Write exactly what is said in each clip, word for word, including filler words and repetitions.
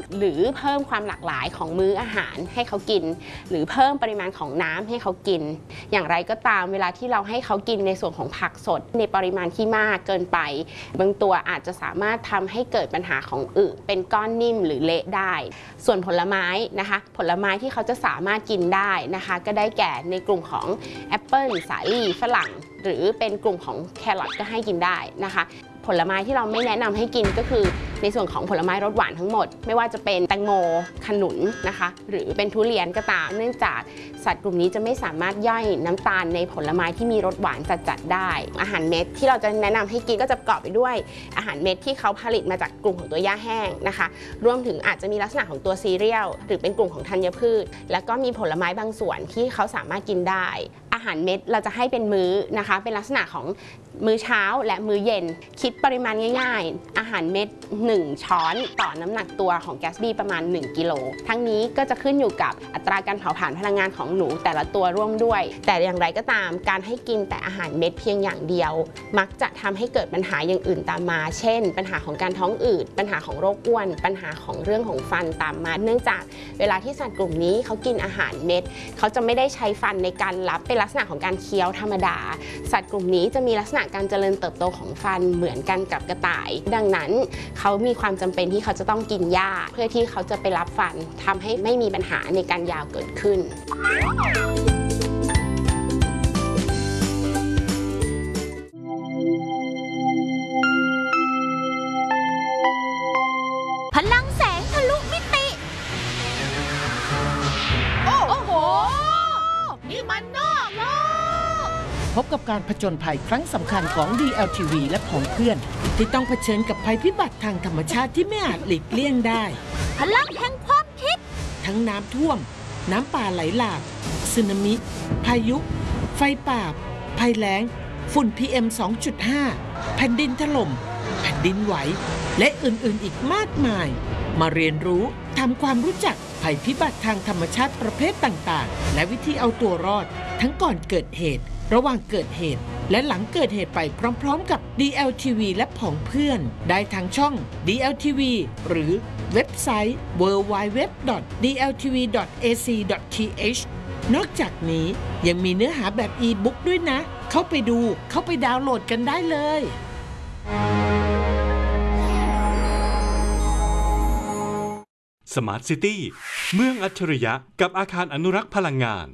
หรือเพิ่มความหลากหลายของมื้ออาหารให้เขากินหรือเพิ่มปริมาณของน้ำให้เขากินอย่างไรก็ตามเวลาที่เราให้เขากินในส่วนของผักสดในปริมาณที่มากเกินไปบางตัวอาจจะสามารถทำให้เกิดปัญหาของอึเป็นก้อนนิ่มหรือเละได้ส่วนผลไม้นะคะผลไม้ที่เขาจะสามารถกินได้นะคะก็ได้แก่ในกลุ่มของแอปเปิลสาลี่ฝรั่งหรือเป็นกลุ่มของแครอทก็ให้กินได้นะคะผลไม้ที่เราไม่แนะนำให้กินก็คือในส่วนของผลไม้รสหวานทั้งหมดไม่ว่าจะเป็นแตงโมขนุนนะคะหรือเป็นทุเรียนก็ตามเนื่องจากสัตว์กลุ่มนี้จะไม่สามารถย่อยน้ำตาลในผลไม้ที่มีรสหวานจัดๆได้อาหารเม็ดที่เราจะแนะนำให้กินก็จะประกอบไปด้วยอาหารเม็ดที่เขาผลิตมาจากกลุ่มของตัวหญ้าแห้งนะคะรวมถึงอาจจะมีลักษณะของตัวซีเรียลหรือเป็นกลุ่มของธัญพืชแล้วก็มีผลไม้บางส่วนที่เขาสามารถกินได้อาหารเม็ดเราจะให้เป็นมื้อนะคะเป็นลักษณะของมื้อเช้าและมื้อเย็นคิดปริมาณง่ายๆอาหารเม็ดหนึ่งช้อนต่อน้ำหนักตัวของแกสบี้ประมาณหนึ่งกิโลทั้งนี้ก็จะขึ้นอยู่กับอัตราการเผาผลาญพลังงานของหนูแต่ละตัวร่วมด้วยแต่อย่างไรก็ตามการให้กินแต่อาหารเม็ดเพียงอย่างเดียวมักจะทำให้เกิดปัญหาอย่างอื่นตามมาเช่นปัญหาของการท้องอืดปัญหาของโรคอ้วนปัญหาของเรื่องของฟันตามมาเนื่องจากเวลาที่สัตว์กลุ่มนี้เขากินอาหารเม็ดเขาจะไม่ได้ใช้ฟันในการรับเป็นลักษณะของการเคี้ยวธรรมดาสัตว์กลุ่มนี้จะมีลักษณะการเจริญเติบโตของฟันเหมือนกันกับกระต่ายดังนั้นเขามีความจำเป็นที่เขาจะต้องกินหญ้าเพื่อที่เขาจะไปรับฟันทำให้ไม่มีปัญหาในการยาวเกิดขึ้นพลังแสงทะลุมิติโอ้โหนี่มันนอกโลกพบกับการผจญภัยครั้งสำคัญของ ดี แอล ที วี และผองเพื่อนที่ต้องเผชิญกับภัยพิบัติทางธรรมชาติที่ไม่อาจหลีกเลี่ยงได้พลังแห่งความคิดทั้งน้ำท่วมน้ำป่าไหลหลากสึนามิพายุไฟป่าภัยแล้งฝุ่น พี เอ็ม สองจุดห้า แผ่นดินถล่มแผ่นดินไหวและอื่นๆอีกมากมายมาเรียนรู้ทำความรู้จักภัยพิบัติทางธรรมชาติประเภทต่างๆและวิธีเอาตัวรอดทั้งก่อนเกิดเหตุระหว่างเกิดเหตุและหลังเกิดเหตุไปพร้อมๆกับ ดี แอล ที วี และผองเพื่อนได้ทางช่อง ดี แอล ที วี หรือเว็บไซต์ ดับเบิลยู ดับเบิลยู ดับเบิลยู ดอท ดี แอล ที วี ดอท เอ ซี ดอท ที เอช นอกจากนี้ยังมีเนื้อหาแบบอีบุ๊กด้วยนะเข้าไปดูเข้าไปดาวน์โหลดกันได้เลยสมาร์ทซิตี้เมืองอัจฉริยะกับอาคารอนุรักษ์พลังงาน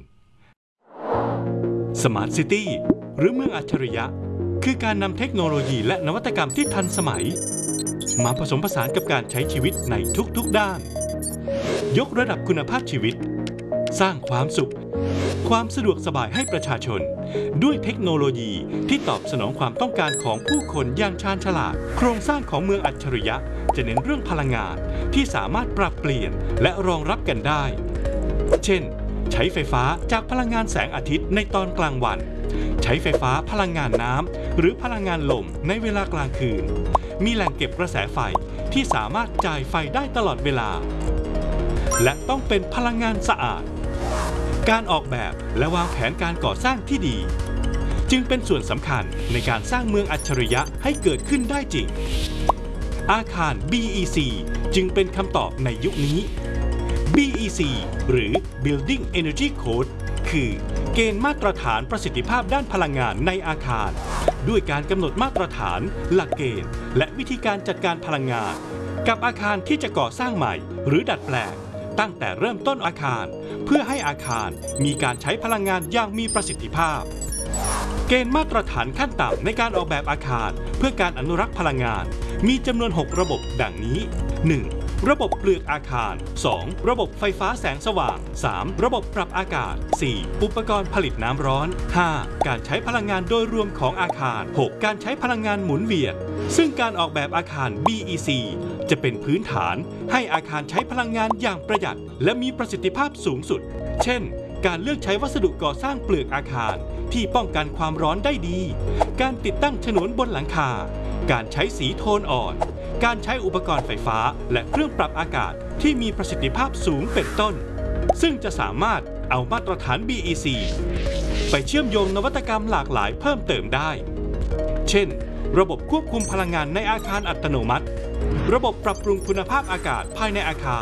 สมาร์ทซิตี้หรือเมืองอัจฉริยะคือการนำเทคโนโลยีและนวัตกรรมที่ทันสมัยมาผสมผสานกับการใช้ชีวิตในทุกๆด้านยกระดับคุณภาพชีวิตสร้างความสุขความสะดวกสบายให้ประชาชนด้วยเทคโนโลยีที่ตอบสนองความต้องการของผู้คนอย่างชาญฉลาดโครงสร้างของเมืองอัจฉริยะจะเน้นเรื่องพลังงานที่สามารถปรับเปลี่ยนและรองรับกันได้เช่นใช้ไฟฟ้าจากพลังงานแสงอาทิตย์ในตอนกลางวันใช้ไฟฟ้าพลังงานน้ำหรือพลังงานลมในเวลากลางคืนมีแหล่งเก็บกระแสไฟที่สามารถจ่ายไฟได้ตลอดเวลาและต้องเป็นพลังงานสะอาดการออกแบบและวางแผนการก่อสร้างที่ดีจึงเป็นส่วนสำคัญในการสร้างเมืองอัจฉริยะให้เกิดขึ้นได้จริงอาคาร บี อี ซี จึงเป็นคำตอบในยุคนี้ บี อี ซี หรือ Building Energy Code คือเกณฑ์มาตรฐานประสิทธิภาพด้านพลังงานในอาคารด้วยการกำหนดมาตรฐานหลักเกณฑ์และวิธีการจัดการพลังงานกับอาคารที่จะก่อสร้างใหม่หรือดัดแปลงตั้งแต่เริ่มต้นอาคารเพื่อให้อาคารมีการใช้พลังงานอย่างมีประสิทธิภาพเกณฑ์มาตรฐานขั้นต่ำในการออกแบบอาคารเพื่อการอนุรักษ์พลังงานมีจำนวนหกระบบดังนี้ หนึ่ง ระบบเปลือกอาคาร สอง ระบบไฟฟ้าแสงสว่าง สาม ระบบปรับอากาศ สี่ อุปกรณ์ผลิตน้ำร้อน ห้า การใช้พลังงานโดยรวมของอาคาร หก การใช้พลังงานหมุนเวียนซึ่งการออกแบบอาคาร บี อี ซี จะเป็นพื้นฐานให้อาคารใช้พลังงานอย่างประหยัดและมีประสิทธิภาพสูงสุดเช่นการเลือกใช้วัสดุก่อสร้างเปลือกอาคารที่ป้องกันความร้อนได้ดีการติดตั้งฉนวนบนหลังคาการใช้สีโทนอ่อนการใช้อุปกรณ์ไฟฟ้าและเครื่องปรับอากาศที่มีประสิทธิภาพสูงเป็นต้นซึ่งจะสามารถเอามาตรฐาน บี อี ซี ไปเชื่อมโยงนวัตกรรมหลากหลายเพิ่มเติมได้เช่นระบบควบคุมพลังงานในอาคารอัตโนมัติระบบปรับปรุงคุณภาพอากาศภายในอาคาร